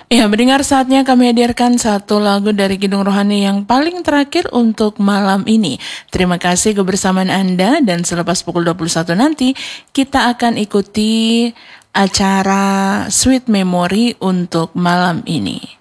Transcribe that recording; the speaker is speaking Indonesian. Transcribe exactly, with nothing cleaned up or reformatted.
Ya, mendengar saatnya kami hadirkan satu lagu dari Kidung Rohani yang paling terakhir untuk malam ini. Terima kasih kebersamaan Anda dan selepas pukul dua puluh satu nanti kita akan ikuti acara Sweet Memory untuk malam ini.